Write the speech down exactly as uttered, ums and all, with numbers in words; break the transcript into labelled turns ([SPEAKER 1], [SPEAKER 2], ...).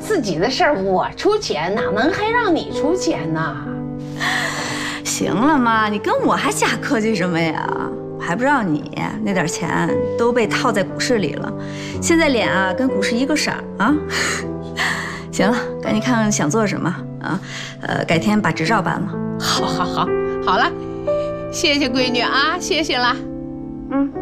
[SPEAKER 1] 自己的事儿我出钱，哪能还让你出钱呢？
[SPEAKER 2] 行了妈，你跟我还假客气什么呀？我还不知道你那点钱都被套在股市里了，现在脸啊跟股市一个色儿啊。行了，赶紧看看想做什么啊？呃，改天把执照办了。
[SPEAKER 1] 好，好，好，好了，谢谢闺女啊，谢谢了。嗯。